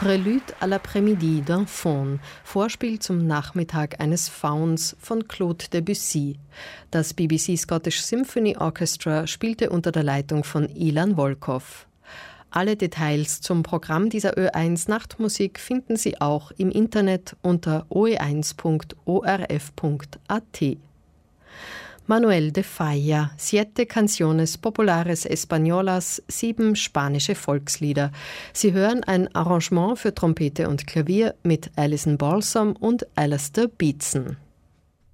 Prélude à l'après-midi d'un Faun, Vorspiel zum Nachmittag eines Fauns von Claude Debussy. Das BBC Scottish Symphony Orchestra spielte unter der Leitung von Ilan Volkov. Alle Details zum Programm dieser Ö1 Nachtmusik finden Sie auch im Internet unter oe1.orf.at. Manuel de Falla, Siete Canciones Populares Españolas, 7 spanische Volkslieder. Sie hören ein Arrangement für Trompete und Klavier mit Alison Balsom und Alistair Beatson.